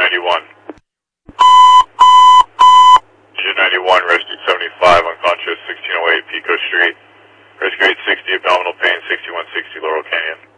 91. Engine 91, rescue 75, unconscious, 1608 Pico Street. Rescue 860, abdominal pain, 6160 Laurel Canyon.